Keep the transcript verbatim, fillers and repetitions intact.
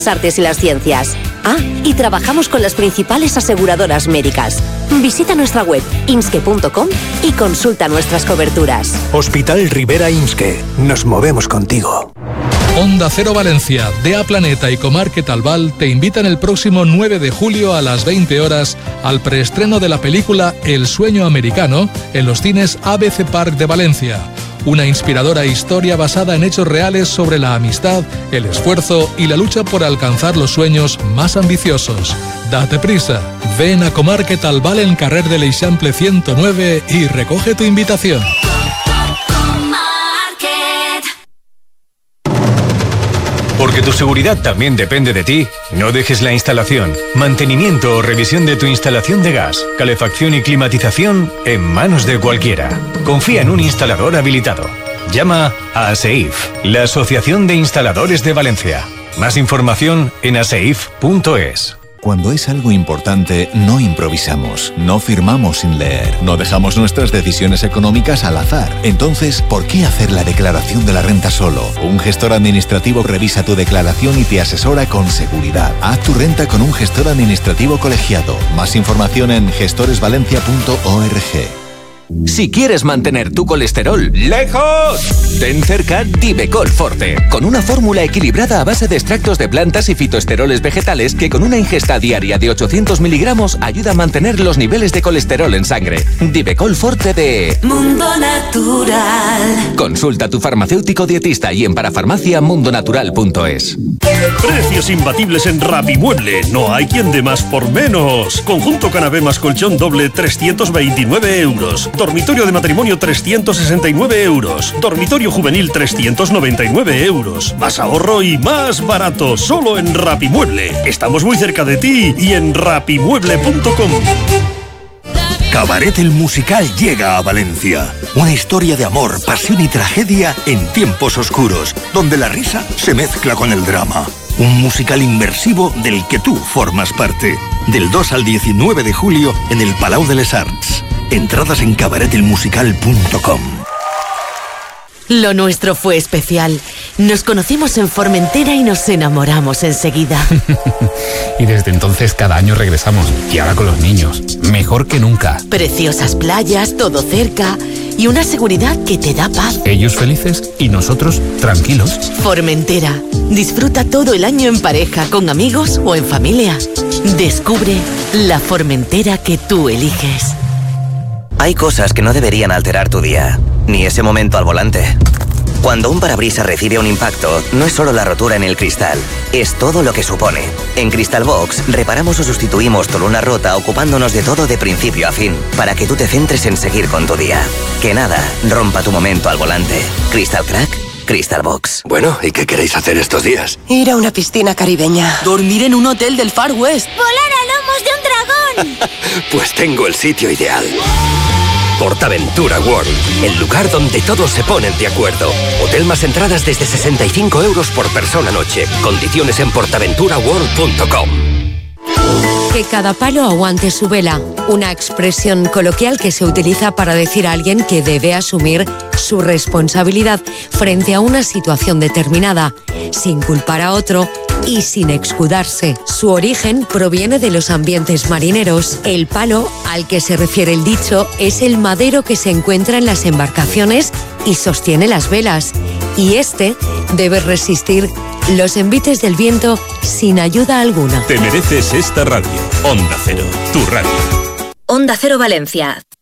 artes y las ciencias. Ah, y trabajamos con las principales aseguradoras médicas. Visita nuestra web insque punto com y consulta nuestras coberturas. Hospital Rivera Insque. Nos movemos contigo. Onda Cero Valencia, D A Planeta y Comarque Talbal te invitan el próximo nueve de julio a las veinte horas al preestreno de la película El sueño americano en los cines A B C Park de Valencia. Una inspiradora historia basada en hechos reales sobre la amistad, el esfuerzo y la lucha por alcanzar los sueños más ambiciosos. Date prisa, ven a Comarque Talbal en Carrer de l'Eixample ciento nueve y recoge tu invitación. Porque tu seguridad también depende de ti, no dejes la instalación, mantenimiento o revisión de tu instalación de gas, calefacción y climatización en manos de cualquiera. Confía en un instalador habilitado. Llama a ASEIF, la Asociación de Instaladores de Valencia. Más información en aseif punto es. Cuando es algo importante, no improvisamos, no firmamos sin leer, no dejamos nuestras decisiones económicas al azar. Entonces, ¿por qué hacer la declaración de la renta solo? Un gestor administrativo revisa tu declaración y te asesora con seguridad. Haz tu renta con un gestor administrativo colegiado. Más información en gestores valencia punto org. Si quieres mantener tu colesterol lejos, ten cerca Divecol Forte, con una fórmula equilibrada a base de extractos de plantas y fitoesteroles vegetales que con una ingesta diaria de ochocientos miligramos ayuda a mantener los niveles de colesterol en sangre. Divecol Forte de Mundo Natural. Consulta a tu farmacéutico dietista y en parafarmacia mundo natural punto es. Precios imbatibles en Rapimueble. No hay quien dé más por menos. Conjunto canapé más colchón doble trescientos veintinueve euros. Dormitorio de matrimonio trescientos sesenta y nueve euros. Dormitorio juvenil trescientos noventa y nueve euros. Más ahorro y más barato. Solo en Rapimueble. Estamos muy cerca de ti y en rapimueble punto com. Cabaret el musical llega a Valencia. Una historia de amor, pasión y tragedia en tiempos oscuros, donde la risa se mezcla con el drama. Un musical inmersivo del que tú formas parte. Del dos al diecinueve de julio en el Palau de les Arts. Entradas en cabaret el musical punto com. Lo nuestro fue especial. Nos conocimos en Formentera y nos enamoramos enseguida. Y desde entonces cada año regresamos. Y ahora con los niños. Mejor que nunca. Preciosas playas, todo cerca y una seguridad que te da paz. Ellos felices y nosotros tranquilos. Formentera. Disfruta todo el año en pareja, con amigos o en familia. Descubre la Formentera que tú eliges. Hay cosas que no deberían alterar tu día, ni ese momento al volante. Cuando un parabrisas recibe un impacto, no es solo la rotura en el cristal, es todo lo que supone. En Crystal Box reparamos o sustituimos tu luna rota ocupándonos de todo de principio a fin, para que tú te centres en seguir con tu día. Que nada rompa tu momento al volante. Crystal Crack, Crystal Box. Bueno, ¿y qué queréis hacer estos días? Ir a una piscina caribeña. Dormir en un hotel del Far West. Volar a lomos de un dragón. Pues tengo el sitio ideal. PortAventura World, el lugar donde todos se ponen de acuerdo. Hotel más entradas desde sesenta y cinco euros por persona noche. Condiciones en portaventura world punto com. Que cada palo aguante su vela. Una expresión coloquial que se utiliza para decir a alguien que debe asumir su responsabilidad frente a una situación determinada, sin culpar a otro y sin escudarse. Su origen proviene de los ambientes marineros. El palo al que se refiere el dicho es el madero que se encuentra en las embarcaciones y sostiene las velas, y este debe resistir los envites del viento sin ayuda alguna. Te mereces esta radio. Onda Cero, tu radio. Onda Cero Valencia,